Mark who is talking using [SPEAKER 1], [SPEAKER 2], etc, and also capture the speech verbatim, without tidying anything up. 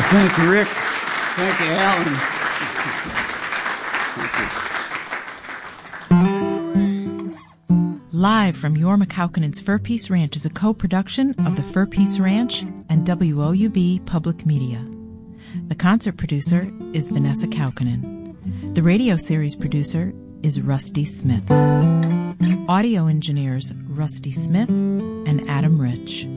[SPEAKER 1] thank you, Rick. Thank you, Alan.
[SPEAKER 2] Live from Jorma Kaukonen's Fur Peace Ranch is a co-production of the Fur Peace Ranch and W O U B Public Media. The concert producer is Vanessa Kaukonen. The radio series producer is Rusty Smith. Audio engineers Rusty Smith and Adam Rich.